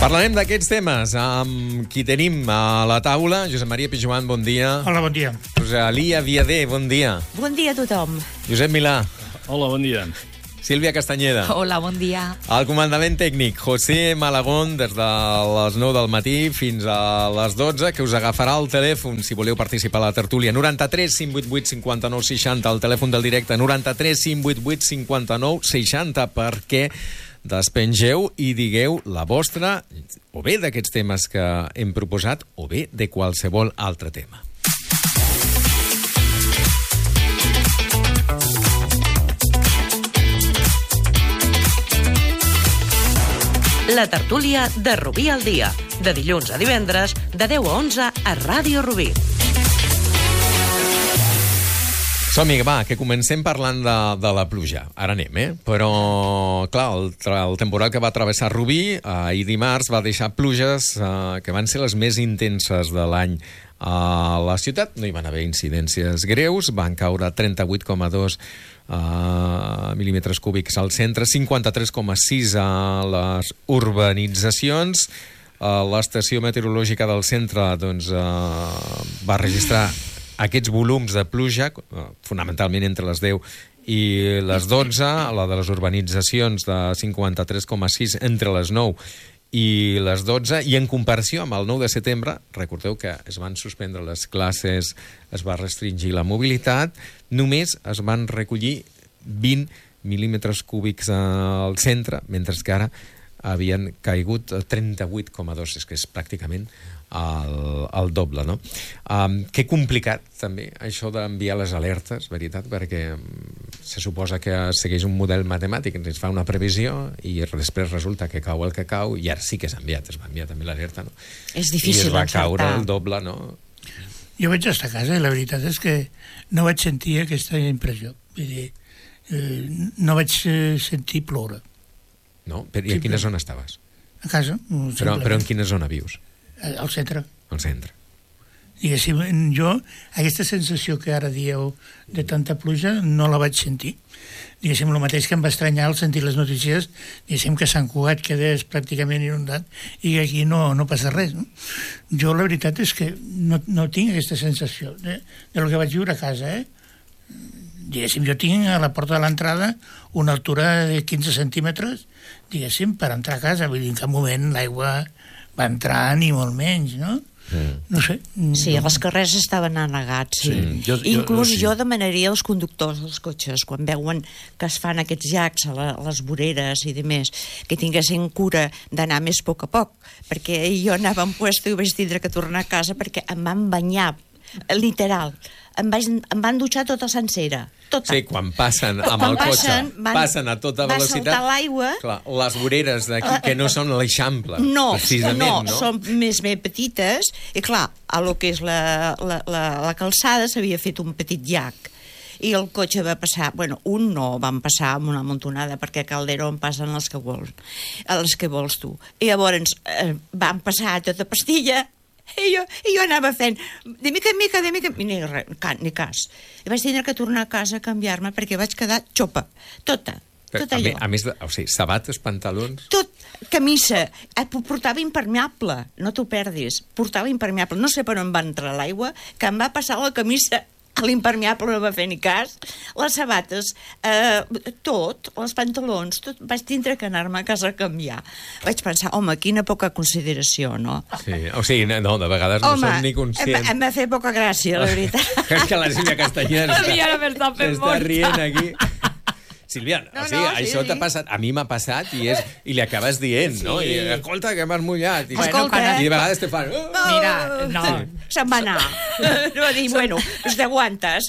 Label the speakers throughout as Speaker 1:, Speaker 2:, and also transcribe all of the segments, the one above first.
Speaker 1: Parlarem d'aquests temes amb qui tenim a la taula. Josep Maria Pijuan, bon dia.
Speaker 2: Hola, bon dia.
Speaker 1: Rosalia Viader, bon dia.
Speaker 3: Bon dia a tothom.
Speaker 1: Josep Milà.
Speaker 4: Hola, bon dia.
Speaker 1: Sílvia Castanyeda.
Speaker 3: Hola, bon dia.
Speaker 1: El comandament tècnic, José Malagón, des de les 9 del matí fins a les 12, que us agafarà el telèfon si voleu participar a la tertúlia. 93 588 59 60, el telèfon del directe, 93 588 59 60, perquè despengeu i digueu la vostra, o bé d'aquests temes que hem proposat, o bé de qualsevol altre tema.
Speaker 5: La tertúlia de Rubí al dia. De dilluns a divendres, de 10 a 11 a Ràdio Rubí.
Speaker 1: Som-hi, va, que comencem parlant de la pluja. Ara anem, Però, clar, el temporal que va travessar Rubí ahir dimarts va deixar pluges que van ser les més intenses de l'any a la ciutat. No hi van haver incidències greus, van caure 38,2 mil·límetres cúbics al centre, 53,6 a les urbanitzacions. L'estació meteorològica del centre va registrar aquests volums de pluja, fonamentalment entre les 10 i les 12, la de les urbanitzacions de 53,6 entre les 9 i les 12, i en comparació amb el 9 de setembre, recordeu que es van suspendre les classes, es va restringir la mobilitat, només es van recollir 20 mil·límetres cúbics al centre, mentre que ara havien caigut 38,2, és que és pràcticament el doble, no? Que complicat, també, això d'enviar les alertes, veritat, perquè se suposa que segueix un model matemàtic, ens fa una previsió i després resulta que cau el que cau, i ara sí que s'ha enviat, es va enviar també l'alerta, no?
Speaker 3: És difícil
Speaker 1: i es va
Speaker 3: encertar.
Speaker 1: caure el doble, no?
Speaker 2: Jo vaig estar a casa i la veritat és que no vaig sentir aquesta impressió. Vull dir, no vaig sentir ploure.
Speaker 1: No? I a quina zona estaves?
Speaker 2: A casa.
Speaker 1: Però en quina zona vius?
Speaker 2: Al centre.
Speaker 1: Al centre.
Speaker 2: Diguéssim, jo aquesta sensació que ara dieu de tanta pluja no la vaig sentir. Diguéssim, el mateix que em va estranyar al sentir les notícies, diguéssim que Sant Cugat quedés pràcticament inundat i que aquí no passa res, no? Jo la veritat és que no tinc aquesta sensació de lo que vaig viure a casa, Diguéssim, jo tinc a la porta de l'entrada una altura de 15 centímetres, diguéssim, per entrar a casa. Vull dir, en cap moment l'aigua va entrar ni molt menys, no? No sé.
Speaker 3: Sí, els carrers estaven anegats, sí. Inclús jo demanaria als conductors dels cotxes, quan veuen que es fan aquests llacs a les voreres i demés, que tinguessin cura d'anar més a poc, perquè jo anava en puesto i vaig tindre que tornar a casa perquè em van banyar, literal. Em van dutxar tota sencera. Tota.
Speaker 1: Sí, quan passen amb el cotxe, passen a tota velocitat.
Speaker 3: Va saltar l'aigua.
Speaker 1: Clar, les voreres d'aquí, que no són l'Eixample,
Speaker 3: no,
Speaker 1: precisament, no?
Speaker 3: Són més petites, i clar, a lo que és la calçada s'havia fet un petit llac. I el cotxe va passar, van passar amb una muntonada, perquè a Calderón passen les que vols tu. I llavors van passar a tota pastilla, i jo anava fent de mica en mica, ni cas. I vaig tenir que tornar a casa a canviar-me perquè vaig quedar xopa, tota allò.
Speaker 1: A més, sabates, pantalons...
Speaker 3: Tot, camisa, portava impermeable, no t'ho perdis, portava impermeable. No sé per on va entrar l'aigua, que em va passar la camisa a l'impermeable, no va fer ni cas, les sabates, tot, els pantalons, tot, vaig tindre que anar-me a casa a canviar. Vaig pensar, home, quina poca consideració, no?
Speaker 1: Sí, o sigui, no, de vegades no som ni conscients.
Speaker 3: Em va fer poca gràcia, la veritat.
Speaker 1: És que la Sílvia Castanyeda s'està rient aquí. Sílvia, això t'ha passat, a mi m'ha passat i li acabes dient, no? I, escolta, que m'has mullat. I de vegades te fan...
Speaker 3: Mira, no, se'n va anar. No va dir, t'aguantes.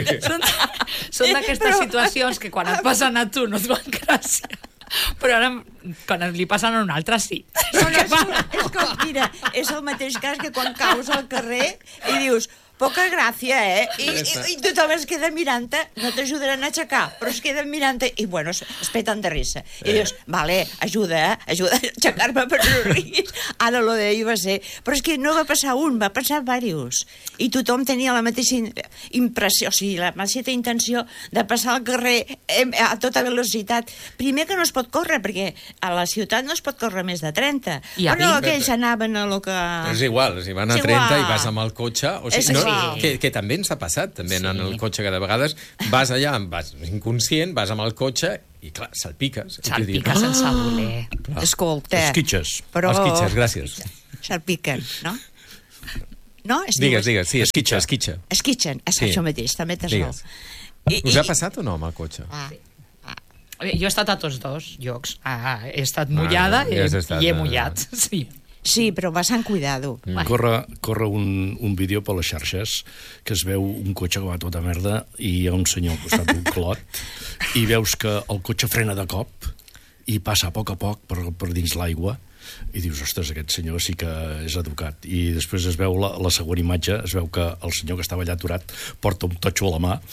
Speaker 6: Són d'aquestes situacions que quan et passen a tu no et fan gràcia. Però ara, quan li passen a un altre, sí.
Speaker 3: És com, mira, és el mateix cas que quan caus al carrer i dius, poca gràcia, I tothom es queda mirant-te, no t'ajudaran a aixecar, però es queden mirant-te i, bueno, es peten de risa. I dius, vale, ajuda a aixecar-me, però no riguis. Ara lo d'ahir va ser... Però és que no va passar un, va passar diversos. I tothom tenia la mateixa impressió, o sigui, la mateixa intenció de passar al carrer a tota velocitat. Primer que no es pot córrer, perquè a la ciutat no es pot córrer més de 30. Però aquells anaven a lo que...
Speaker 1: És igual, si van a 30 i vas amb el cotxe... O sigui, que també ens ha passat, també en el cotxe, que de vegades vas allà, vas inconscient, vas amb el cotxe i, clar, salpiques.
Speaker 6: Salpiques sense voler.
Speaker 3: Escolta...
Speaker 4: Esquitxes.
Speaker 1: Els quitxes, gràcies.
Speaker 3: Salpiquen, no? No?
Speaker 1: Digues, sí, esquitxa.
Speaker 3: Esquitxen, és això mateix, també t'has raó.
Speaker 1: Us ha passat o no amb el cotxe?
Speaker 6: Jo he estat a tots dos llocs. He estat mullada i he mullat.
Speaker 3: Sí, però vas amb cuidado.
Speaker 4: Corre un vídeo per les xarxes que es veu un cotxe que va tota merda i hi ha un senyor al costat d'un clot i veus que el cotxe frena de cop i passa a poc per dins l'aigua i dius, ostres, aquest senyor sí que és educat. I després es veu la següent imatge, es veu que el senyor que estava allà aturat porta un totxo a la mà.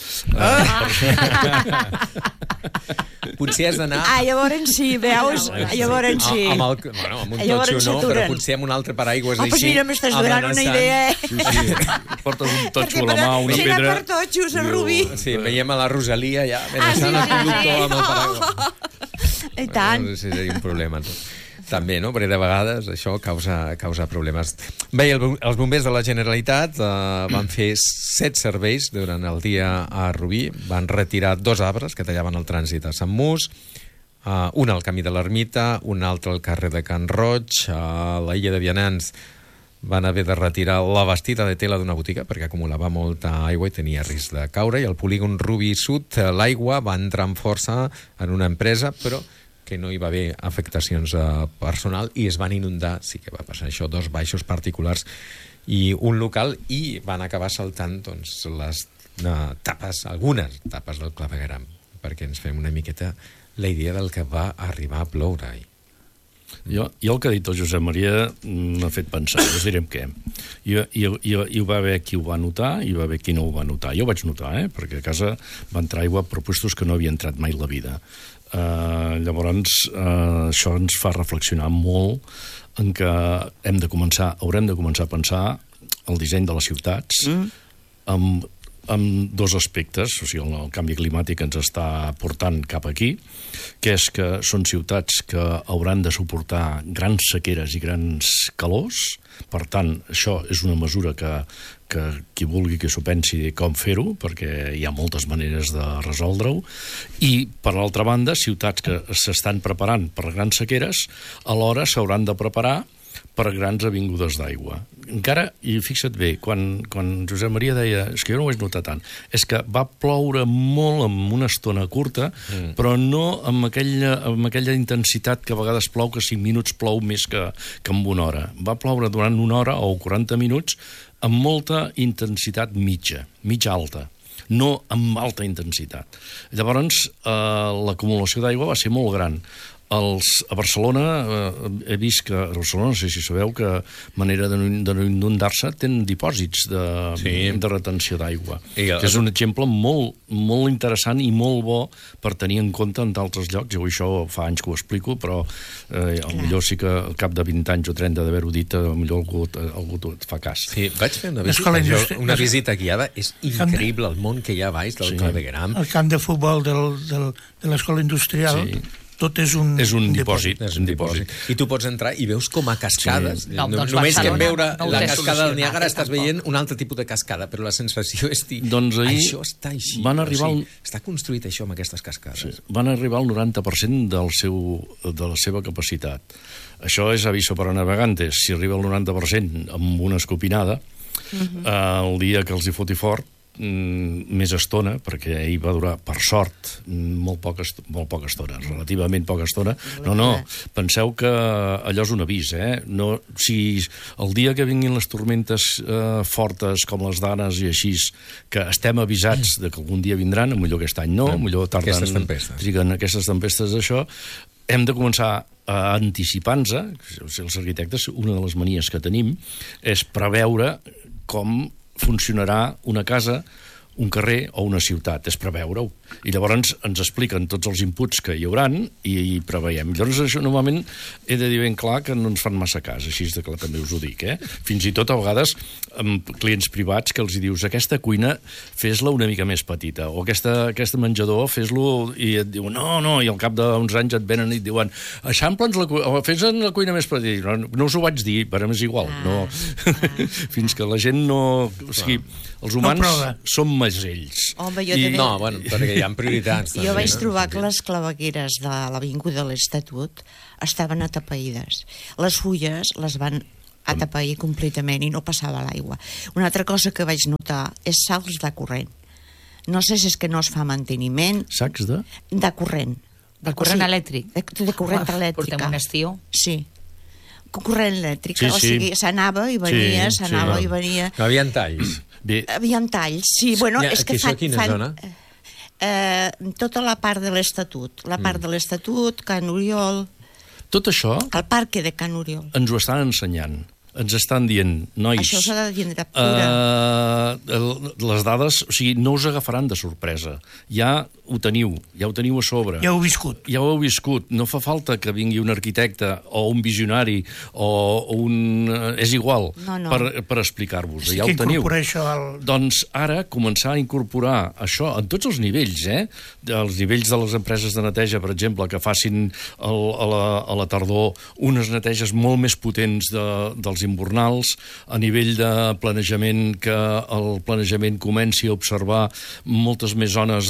Speaker 1: Potser has d'anar...
Speaker 3: llavors sí, veus? Llavors sí.
Speaker 1: Amb un totxo no, però potser amb un altre paraigües d'així.
Speaker 3: Pues mira, m'estàs donant una idea,
Speaker 4: Sí. Portes un totxo a la mà, una pedra...
Speaker 3: Per totxos, a Rubí.
Speaker 1: Sí, veiem a la Rosalia ja, amenaçant el conductor amb el paraigua.
Speaker 3: I tant.
Speaker 1: Sí, seria un problema. També, no? Perquè de vegades això causa problemes. Bé, els bombers de la Generalitat van fer 7 serveis durant el dia a Rubí. Van retirar 2 arbres que tallaven el trànsit a Sant Mus, un al camí de l'Ermita, un altre al carrer de Can Roig, a la illa de Vianants van haver de retirar la vestida de tela d'una botiga perquè acumulava molta aigua i tenia risc de caure, i al polígon Rubí Sud l'aigua va entrar amb força en una empresa, però que no hi va haver afectacions personal i es van inundar, sí que va passar això, 2 baixos particulars i un local, i van acabar saltant doncs, les tapes, algunes tapes del clavegueram, perquè ens fem una miqueta la idea del que va arribar a ploure.
Speaker 4: Jo el que ha dit el Josep Maria m'ha fet pensar, us direm què. Hi va haver qui ho va notar i hi va haver qui no ho va notar. Jo ho vaig notar, perquè a casa va entrar aigua per puestos que no havia entrat mai la vida. Llavors, això ens fa reflexionar molt en que haurem de començar a pensar el disseny de les ciutats amb 2 aspectes. O sigui, el canvi climàtic ens està portant cap aquí, que és que són ciutats que hauran de suportar grans sequeres i grans calors. Per tant, això és una mesura que qui vulgui que s'ho pensi com fer-ho, perquè hi ha moltes maneres de resoldre-ho. I, per l'altra banda, ciutats que s'estan preparant per grans sequeres, alhora s'hauran de preparar per grans avingudes d'aigua. Encara, i fixa't bé, quan Josep Maria deia, és que jo no ho he notat tant, és que va ploure molt en una estona curta, però no amb aquella intensitat que a vegades plou, que 5 minuts plou més que en una hora. Va ploure durant 1 hora o 40 minuts amb molta intensitat mitja alta, no amb alta intensitat. Llavors, l'acumulació d'aigua va ser molt gran. A Barcelona he vist que a Barcelona, no sé si sabeu, que manera de no inundar-se tenen dipòsits de retenció d'aigua, que és un exemple molt, molt interessant i molt bo per tenir en compte en d'altres llocs. Jo això fa anys que ho explico, però potser sí que al cap de 20 anys o 30 d'haver-ho dit, potser algú et fa cas.
Speaker 1: Sí, vaig fer una visita guiada. És increïble el món que hi ha a baix del clavegueram.
Speaker 2: El camp de futbol de l'escola industrial, tot és un
Speaker 4: dipòsit.
Speaker 1: I tu pots entrar i veus com a cascades. Només que en veure la cascada del Niàgara estàs veient un altre tipus de cascada, però la sensació és dir, això està així. Està construït això amb aquestes cascades.
Speaker 4: Van arribar al 90% de la seva capacitat. Això és aviso per a navegantes. Si arriba al 90% amb una escopinada, el dia que els hi foti fort, més estona, perquè ell va durar, per sort, molt poca estona, relativament poca estona. Penseu que allò és un avís, si el dia que vinguin les tormentes fortes com les d'Anes i així, que estem avisats de que algun dia vindran, millor aquest any no, millor tarden, triguen aquestes tempestes d'això, hem de començar a anticipar-nos. Els arquitectes, una de les manies que tenim és preveure com funcionarà una casa, un carrer o una ciutat, és preveure-ho. I llavors ens expliquen tots els inputs que hi hauran i preveiem. Llavors, això, normalment, he de dir ben clar que no ens fan massa cas, així de clar també us ho dic, Fins i tot, a vegades, amb clients privats que els dius, aquesta cuina, fes-la una mica més petita, o aquest menjador, fes-lo, i et diuen, no, i al cap d'uns anys et venen i et diuen, eixample'ns la cuina, o fes-en la cuina més petita. No us ho vaig dir, però és igual. Fins que la gent no... O sigui, els humans som mesells.
Speaker 3: Home, jo també...
Speaker 1: No, bueno, perquè hi ha prioritats.
Speaker 3: Jo vaig trobar que les clavegueres de l'Avinguda de l'Estatut estaven atapeïdes. Les fulles les van atapeir completament i no passava l'aigua. Una altra cosa que vaig notar és salts de corrent. No sé si és que no es fa manteniment...
Speaker 4: Sacs de?
Speaker 3: De corrent.
Speaker 6: De corrent elèctric?
Speaker 3: De corrent elèctrica.
Speaker 6: Portem un estiu.
Speaker 3: Sí. Corrent elèctrica, o sigui, s'anava i venia, i venia...
Speaker 1: No havia talls.
Speaker 3: Havia talls, sí. Bueno, és que
Speaker 1: això quina zona?
Speaker 3: Tota la part de l'Estatut. La part de l'Estatut, Can Oriol...
Speaker 4: Tot això...
Speaker 3: El parc de Can Oriol.
Speaker 4: Ens ho estan ensenyant. Ens estan dient, nois...
Speaker 3: Això s'ha de dir de pura.
Speaker 4: Les dades, o sigui, no us agafaran de sorpresa. Ja ho teniu a sobre.
Speaker 2: Ja ho heu viscut.
Speaker 4: Ja ho heu viscut. No fa falta que vingui un arquitecte o un visionari o un... És igual, per explicar-vos.
Speaker 2: Sí,
Speaker 4: ja ho teniu.
Speaker 2: Això al...
Speaker 4: Doncs ara començar a incorporar això en tots els nivells, Els nivells de les empreses de neteja, per exemple, que facin a la tardor unes neteges molt més potents dels invernals, a nivell de planejament, que el planejament comenci a observar moltes més zones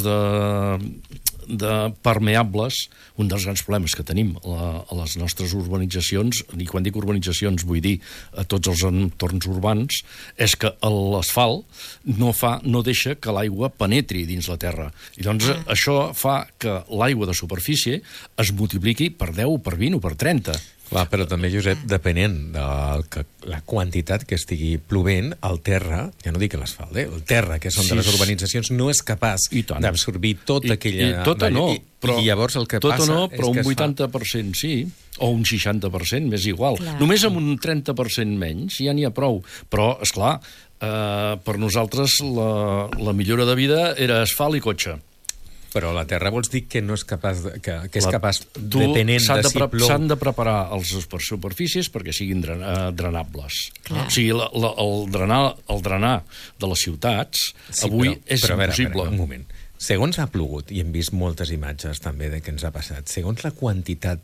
Speaker 4: de permeables. Un dels grans problemes que tenim a les nostres urbanitzacions, i quan dic urbanitzacions vull dir a tots els entorns urbans, és que l'asfalt no deixa que l'aigua penetri dins la terra. I doncs això fa que l'aigua de superfície es multipliqui per 10, per 20 o per 30.
Speaker 1: Clar, però també, Josep, depenent de la quantitat que estigui plovent, el terra, ja no dic l'asfalt, el terra, que són de les urbanitzacions, no és capaç d'absorbir tota aquella...
Speaker 4: Tota no, però...
Speaker 1: I llavors el que
Speaker 4: tota
Speaker 1: passa
Speaker 4: no, però
Speaker 1: és que
Speaker 4: un 80% sí, o un 60%, m'és igual.
Speaker 3: Clar.
Speaker 4: Només amb un 30% menys ja n'hi ha prou. Però, esclar, per nosaltres la millora de vida era asfalt i cotxe.
Speaker 1: Però la terra vols dir que no és capaç, que és capaç, depenent de si plou...
Speaker 4: S'han de preparar les superfícies perquè siguin drenables.
Speaker 3: Clar.
Speaker 4: O sigui, el drenar de les ciutats avui és impossible.
Speaker 1: Un moment. Segons ha plogut, i hem vist moltes imatges també de què ens ha passat, segons la quantitat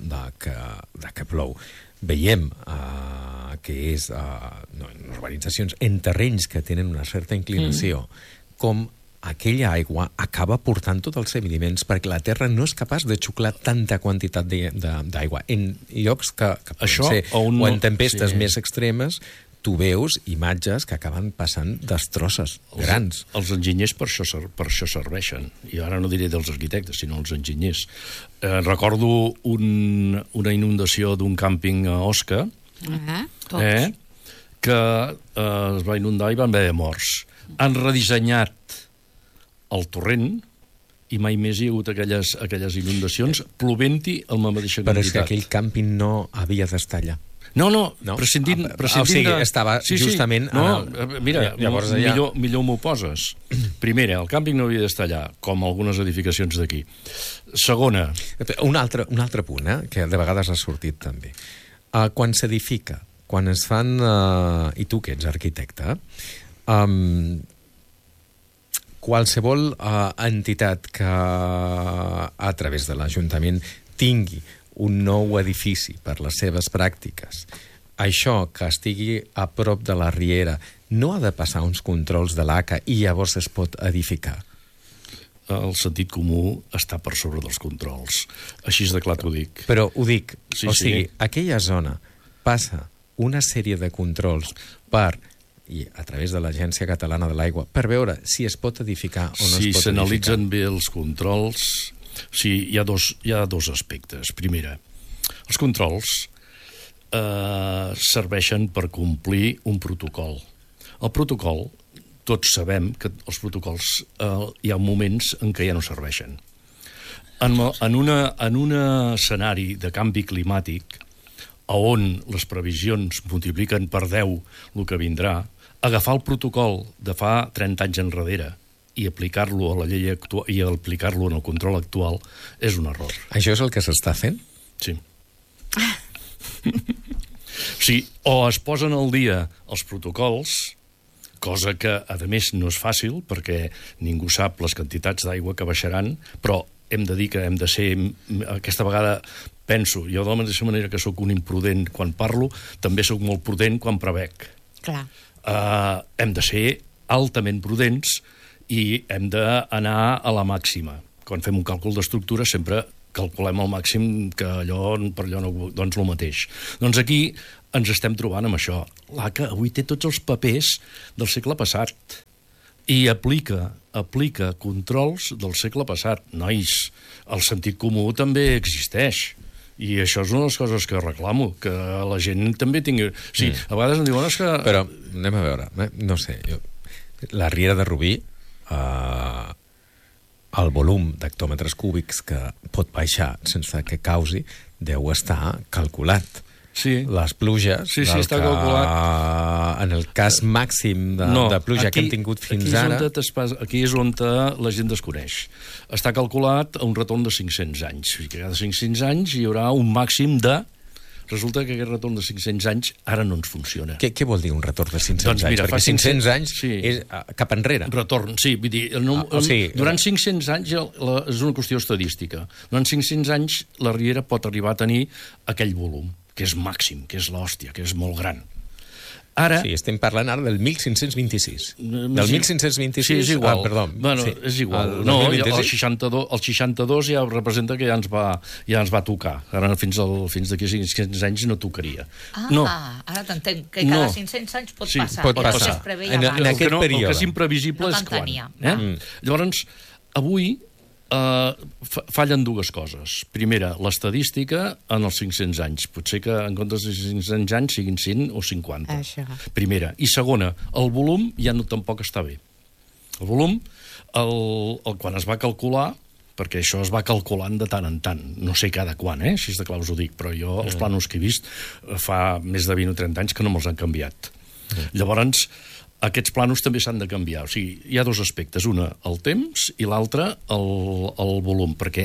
Speaker 1: que plou, veiem que és en urbanitzacions, en terrenys que tenen una certa inclinació, com aquella aigua acaba portant tots els sediments perquè la terra no és capaç de xuclar tanta quantitat d'aigua. En llocs que
Speaker 4: això,
Speaker 1: ser, o en tempestes més extremes, tu veus imatges que acaben passant destrosses grans.
Speaker 4: Els enginyers per això serveixen. I ara no diré dels arquitectes, sinó els enginyers. Recordo una inundació d'un càmping a Osca, que es va inundar i van haver morts. Han redissenyat el torrent i mai més hi ha hagut aquelles inundacions plovent-hi amb la mateixa quantitat.
Speaker 1: Però és que aquell càmping no havia d'estar allà.
Speaker 4: No, prescindint
Speaker 1: o sigui, estava justament...
Speaker 4: Mira, llavors millor m'ho poses. Primera, el càmping no havia d'estar allà, com algunes edificacions d'aquí. Segona...
Speaker 1: Un altre punt, que de vegades ha sortit també. Quan s'edifica, quan es fan... I tu, que ets arquitecte... qualsevol entitat que a través de l'Ajuntament tingui un nou edifici per les seves pràctiques, això que estigui a prop de la riera no ha de passar uns controls de l'ACA i llavors es pot edificar?
Speaker 4: El sentit comú està per sobre dels controls. Així de clar t'ho dic.
Speaker 1: Però ho dic,
Speaker 4: sí,
Speaker 1: o sigui, aquella zona passa una sèrie de controls i a través de l'Agència Catalana de l'Aigua, per veure si es pot edificar o no es pot edificar.
Speaker 4: Si s'analitzen bé els controls, hi ha dos aspectes. Primera, els controls serveixen per complir un protocol. El protocol, tots sabem que els protocols hi ha moments en què ja no serveixen. En un escenari de canvi climàtic, a on les previsions multipliquen per 10 el que vindrà, agafar el protocol de fa 30 anys enrere i aplicar-lo a la llei actual i aplicar-lo en el control actual és un error.
Speaker 1: Això és el que s'està fent?
Speaker 4: Sí. Sí, o es posen al dia els protocols, cosa que, a més, no és fàcil, perquè ningú sap les quantitats d'aigua que baixaran, però hem de dir que hem de ser... Aquesta vegada penso, jo de la mateixa manera que sóc un imprudent quan parlo, també sóc molt prudent quan prevec.
Speaker 3: Clar.
Speaker 4: Hem de ser altament prudents i hem d'anar a la màxima. Quan fem un càlcul d'estructura sempre calculem al màxim que allò, per allò no, doncs el mateix. Doncs aquí ens estem trobant amb això. L'ACA avui té tots els papers del segle passat i aplica controls del segle passat. Nois, el sentit comú també existeix. I això és una de les coses que reclamo, que la gent també tingui... O sigui, a vegades em diuen... Que...
Speaker 1: Però anem a veure, no sé, la Riera de Rubí, el volum d'hectòmetres cúbics que pot baixar sense que causi deu estar calculat.
Speaker 4: Sí.
Speaker 1: Les pluges,
Speaker 4: sí, està calculat.
Speaker 1: En el cas màxim de pluja que hem tingut fins ara...
Speaker 4: Aquí és on la gent desconeix. Està calculat a un retorn de 500 anys. O sigui que cada 500 anys hi haurà un màxim de... Resulta que aquest retorn de 500 anys ara no ens funciona.
Speaker 1: Què vol dir un retorn de 500
Speaker 4: doncs mira,
Speaker 1: anys? Perquè 500 anys és cap enrere.
Speaker 4: Retorn, sí. Vull dir, durant 500 anys és una qüestió estadística. Durant 500 anys la Riera pot arribar a tenir aquell volum, que és màxim, que és l'hòstia, que és molt gran. Ara...
Speaker 1: Sí, estem parlant ara del 1526. Del 1526...
Speaker 4: Sí, és igual.
Speaker 1: Perdó.
Speaker 4: Bueno, sí. És igual. No, el 62 ja representa que ja ens va tocar. Ara fins d'aquí 500 anys no tocaria.
Speaker 6: No. Ara t'entenc, que cada 500 anys pot passar.
Speaker 1: Pot passar.
Speaker 6: En
Speaker 1: aquest període.
Speaker 4: El que és imprevisible és quan. Llavors, avui fallen dues coses. Primera, l'estadística en els 500 anys. Potser que en comptes de 500 anys siguin 100 o 50.
Speaker 3: Això.
Speaker 4: Primera. I segona, el volum ja no tampoc està bé. El volum, quan es va calcular, perquè això es va calculant de tant en tant, no sé cada quan, així de clar us ho dic, però jo els plànols que he vist fa més de 20 o 30 anys que no me'ls han canviat. Llavors, aquests plànols també s'han de canviar. O sigui, hi ha dos aspectes. Una, el temps, i l'altre, el volum. Perquè,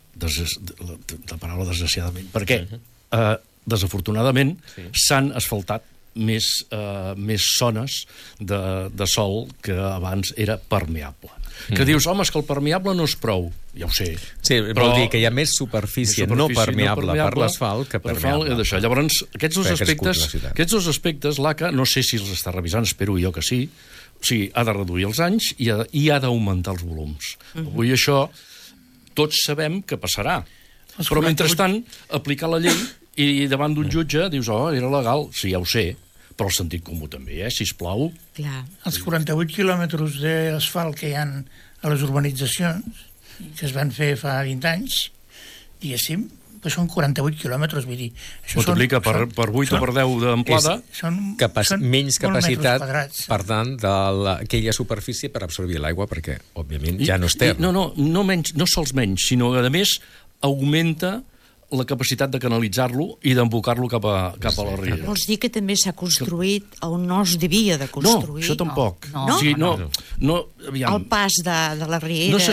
Speaker 4: la paraula desgraciadament, perquè desafortunadament s'han asfaltat més zones de sòl que abans era permeable. Que dius, home, és que el permeable no és prou. Ja ho sé.
Speaker 1: Sí, vol dir que hi ha més superfície no permeable per l'asfalt que permeable.
Speaker 4: Llavors, aquests dos aspectes, l'ACA, no sé si els està revisant, espero jo que sí, o sigui, ha de reduir els anys i ha d'augmentar els volums. Avui això tots sabem que passarà. Però, mentrestant, aplicar la llei i davant d'un jutge dius, era legal. Sí, ja ho sé, però el sentit comú també, sisplau.
Speaker 3: Clar.
Speaker 2: Els 48 quilòmetres d'asfalt que hi ha a les urbanitzacions, que es van fer fa 20 anys, diguéssim, que són 48 quilòmetres, vull dir...
Speaker 4: Multiplica per 8 o per 10 d'amplada.
Speaker 2: Són
Speaker 1: menys capacitat, per tant, d'aquella superfície per absorbir l'aigua, perquè, òbviament, ja no és terra.
Speaker 4: No sols menys, sinó que, a més, augmenta la capacitat de canalitzar-lo i d'embocar-lo cap a la riera.
Speaker 3: Vols dir que també s'ha construït on no es devia de construir?
Speaker 4: No, això tampoc.
Speaker 3: No?
Speaker 4: O sigui, aviam.
Speaker 3: El pas de la riera...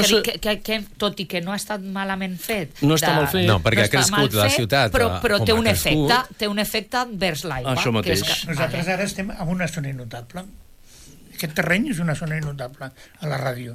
Speaker 6: Tot i que no ha estat malament fet.
Speaker 4: No està mal fet.
Speaker 1: No, perquè ha crescut la ciutat.
Speaker 6: Però té un efecte envers l'aigua.
Speaker 4: Això mateix.
Speaker 2: Nosaltres ara estem en una zona inundable. Aquest terreny és una zona inundable a la ràdio.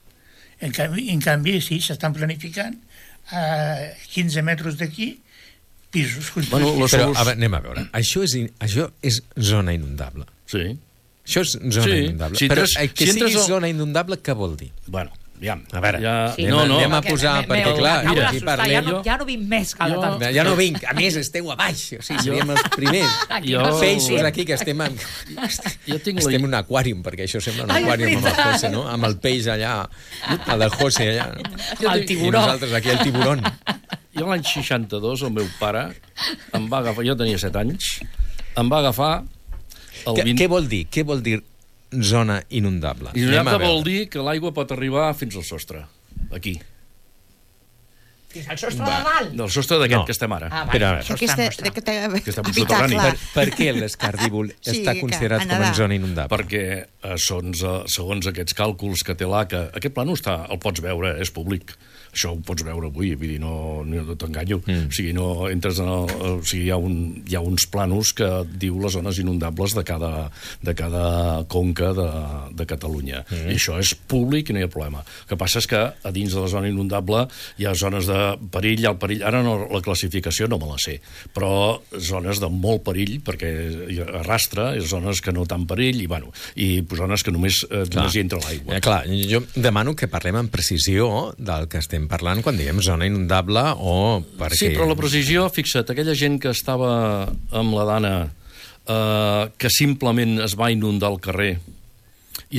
Speaker 2: En canvi, sí, s'estan planificant a 15 metres d'aquí, pisos construïts.
Speaker 1: Però anem a veure, això és zona inundable.
Speaker 4: Sí.
Speaker 1: Això és zona inundable. Però que sigui zona inundable, què vol dir?
Speaker 4: Bueno, aviam.
Speaker 1: A veure,
Speaker 6: anem
Speaker 1: a posar, perquè clar, aquí parlem...
Speaker 6: Ja no vinc més,
Speaker 1: Ja no vinc, a més esteu a baix, o sigui, seríem els primers peixos aquí que estem en un aquàrium, perquè això sembla un aquàrium amb el José, no? Amb el peix allà, el del José allà.
Speaker 6: El tiburó.
Speaker 1: I nosaltres aquí, el tiburón.
Speaker 4: Jo l'any 62, el meu pare em va agafar, jo tenia 7 anys, em va agafar...
Speaker 1: Què vol dir? Què vol dir zona inundable?
Speaker 4: Inundable vol dir que l'aigua pot arribar fins al sostre, aquí.
Speaker 6: Fins al sostre de dalt.
Speaker 4: Del sostre d'aquest
Speaker 1: No.
Speaker 4: que estem ara.
Speaker 6: Ah,
Speaker 1: Però,
Speaker 6: vale,
Speaker 4: Que està
Speaker 3: habitacle.
Speaker 4: soterrani.
Speaker 1: per què l'Escardívol
Speaker 3: Sí,
Speaker 1: està
Speaker 3: que
Speaker 1: considerat
Speaker 3: a
Speaker 1: com a
Speaker 3: nedar.
Speaker 1: zona inundable?
Speaker 4: Perquè segons aquests càlculs que té l'ACA, aquest plano el pots veure, és públic. Això ho pots veure avui, vull dir, no t'enganyo. O sigui, no entres en o sigui, hi ha uns planos que diu les zones inundables de cada conca de Catalunya. I això és públic i no hi ha problema. El que passa és que a dins de la zona inundable hi ha zones de perill, ara no, la classificació no me la sé, però zones de molt perill, perquè arrastra, zones que no tan perill, i zones que només hi entra l'aigua.
Speaker 1: Clar, jo demano que parlem amb precisió del que estem parlant quan diguem zona inundable o perquè...
Speaker 4: Sí, però la precisió, fixa't, aquella gent que estava amb la Dana que simplement es va inundar el carrer